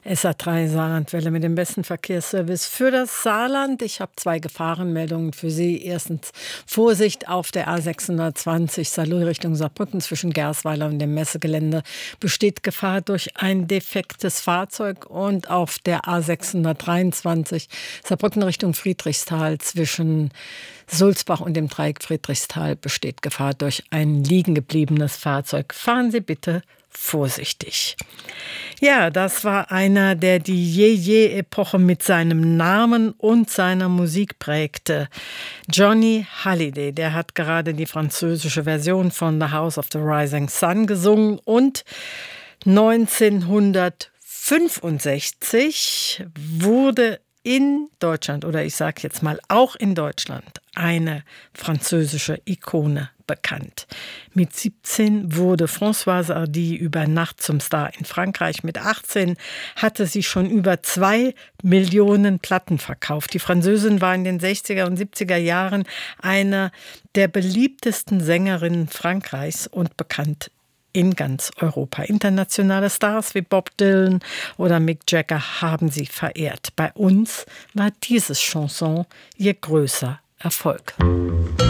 SA3 Saarlandwelle mit dem besten Verkehrsservice für das Saarland. Ich habe 2 Gefahrenmeldungen für Sie. Erstens Vorsicht auf der A620 Saarlouis Richtung Saarbrücken zwischen Gersweiler und dem Messegelände besteht Gefahr durch ein defektes Fahrzeug. Und auf der A623 Saarbrücken Richtung Friedrichsthal zwischen Sulzbach und dem Dreieck Friedrichsthal besteht Gefahr durch ein liegengebliebenes Fahrzeug. Fahren Sie bitte vorsichtig. Ja, das war einer, der die Je-Je-Epoche mit seinem Namen und seiner Musik prägte. Johnny Hallyday, der hat gerade die französische Version von The House of the Rising Sun gesungen und 1965 wurde in Deutschland, oder ich sage jetzt mal auch in Deutschland, eine französische Ikone bekannt. Mit 17 wurde Françoise Hardy über Nacht zum Star in Frankreich. Mit 18 hatte sie schon über 2 Millionen Platten verkauft. Die Französin war in den 60er und 70er Jahren eine der beliebtesten Sängerinnen Frankreichs und bekannt in ganz Europa. Internationale Stars wie Bob Dylan oder Mick Jagger haben sie verehrt. Bei uns war dieses Chanson ihr größter Erfolg.